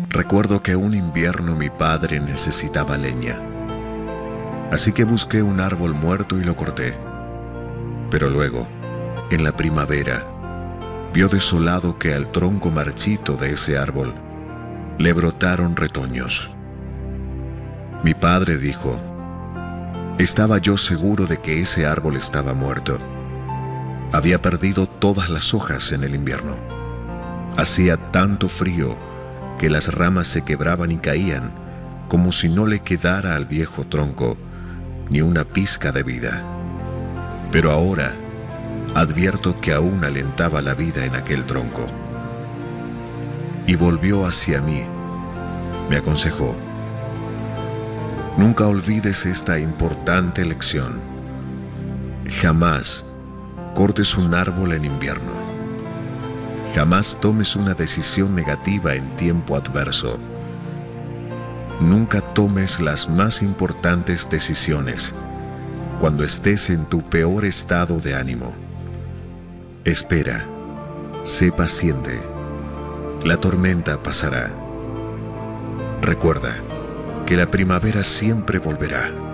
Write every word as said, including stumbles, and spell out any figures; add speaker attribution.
Speaker 1: Recuerdo que un invierno mi padre necesitaba leña. Así que busqué un árbol muerto y lo corté. Pero luego, en la primavera, vio desolado que al tronco marchito de ese árbol le brotaron retoños. Mi padre dijo: estaba yo seguro de que ese árbol estaba muerto. Había perdido todas las hojas en el invierno. Hacía tanto frío que las ramas se quebraban y caían, como si no le quedara al viejo tronco ni una pizca de vida. Pero ahora advierto que aún alentaba la vida en aquel tronco. Y volvió hacia mí. Me aconsejó: nunca olvides esta importante lección. Jamás cortes un árbol en invierno. Jamás tomes una decisión negativa en tiempo adverso. Nunca tomes las más importantes decisiones cuando estés en tu peor estado de ánimo. Espera, sé paciente. La tormenta pasará. Recuerda que la primavera siempre volverá.